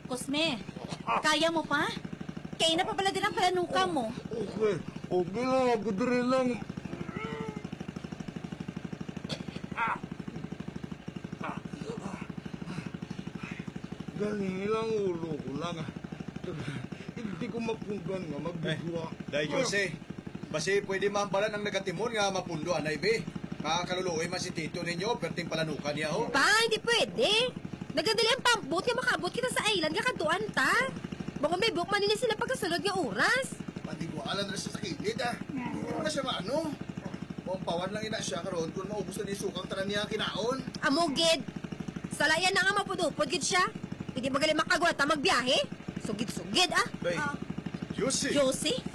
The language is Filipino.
Cosme, kaya mo pa? Kaya na pa pala din ang palanuka mo. Okay, okay lang. Ako diri lang. Galing lang ulo ko lang. Hindi ko mapunggan nga magbigwa. Dahil Jose, basi pwede mampalan ang nagatimon nga mapundo anay be. Makakaluluoy man si Tito ninyo, perting palanukan niya ho. Pa, hindi pwede. Nagadali ang pambot nga makaabot kita sa island nga kaduan ta. Baka may book man niya sila pagkasunod nga oras. Pandigwalan na sa sakit ah. Ano siya maano? Pampawan lang ina siya karon kung maubos na ni sukang tanan niya kinaon. Amugid. Salayan na nga mapudupod gid siya. Hindi magaling makagwata magbiyahe. Sugid-sugid ah. Bay, Jose. Josie?